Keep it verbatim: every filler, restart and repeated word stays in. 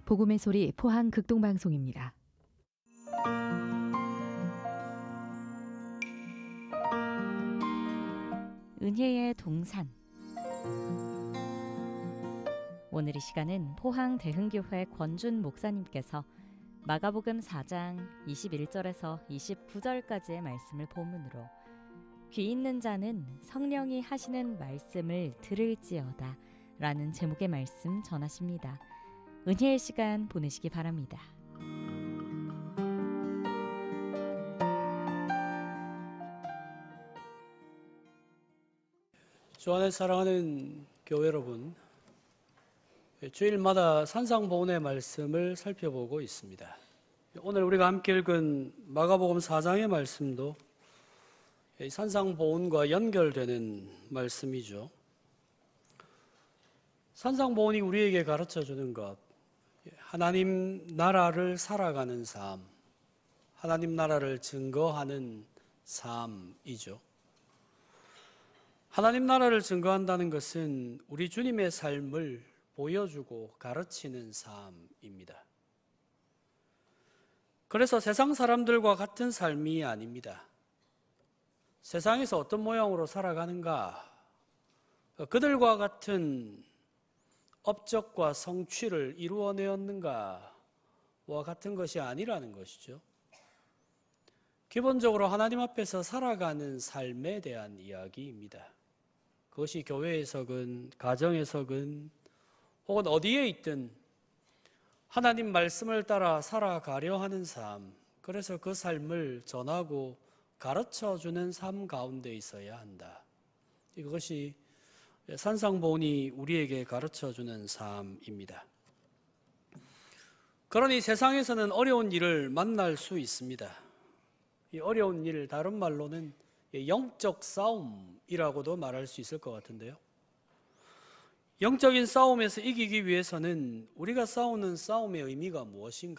복음의 소리 포항 극동방송입니다. 은혜의 동산. 오늘 이 시간은 포항 대흥교회 권준 목사님께서 마가복음 사 장 이십일 절에서 이십구 절까지의 말씀을 본문으로 귀 있는 자는 성령이 하시는 말씀을 들을지어다 라는 제목의 말씀 전하십니다. 은혜의 시간 보내시기 바랍니다. 주 안에 사랑하는 교회 여러분, 주일마다 산상보훈의 말씀을 살펴보고 있습니다. 오늘 우리가 함께 읽은 마가복음 사 장의 말씀도 산상보훈과 연결되는 말씀이죠. 산상보훈이 우리에게 가르쳐주는 것, 하나님 나라를 살아가는 삶, 하나님 나라를 증거하는 삶이죠. 하나님 나라를 증거한다는 것은 우리 주님의 삶을 보여주고 가르치는 삶입니다. 그래서 세상 사람들과 같은 삶이 아닙니다. 세상에서 어떤 모양으로 살아가는가, 그들과 같은 업적과 성취를 이루어내었는가와 같은 것이 아니라는 것이죠. 기본적으로 하나님 앞에서 살아가는 삶에 대한 이야기입니다. 그것이 교회에서건 가정에서건 혹은 어디에 있든 하나님 말씀을 따라 살아가려 하는 삶, 그래서 그 삶을 전하고 가르쳐주는 삶 가운데 있어야 한다. 이것이 산상보훈이 우리에게 가르쳐주는 삶입니다. 그러니 세상에서는 어려운 일을 만날 수 있습니다. 이 어려운 일, 다른 말로는 영적 싸움이라고도 말할 수 있을 것 같은데요. 영적인 싸움에서 이기기 위해서는 우리가 싸우는 싸움의 의미가 무엇인가?